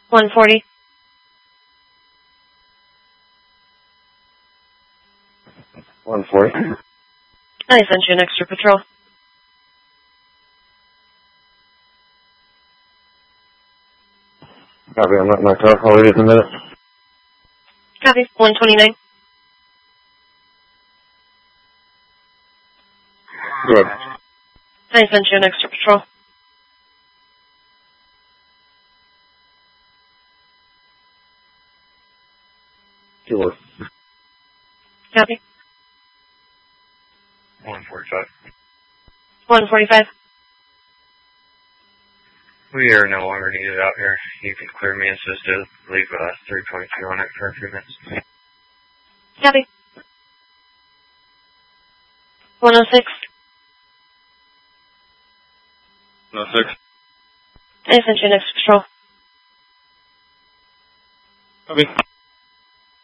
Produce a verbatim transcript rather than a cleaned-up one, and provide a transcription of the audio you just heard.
one forty. one forty. I sent you an extra patrol. Copy, I'm not in my car. I'll wait a minute. Copy, one twenty-nine. Good. I sent you an extra patrol. Sure. Copy. one forty-five. one forty-five. We are no longer needed out here. You can clear me assisted. Leave uh, three point two on it for a few minutes. Copy. one oh six. one oh six. I sent you an extra patrol. Copy.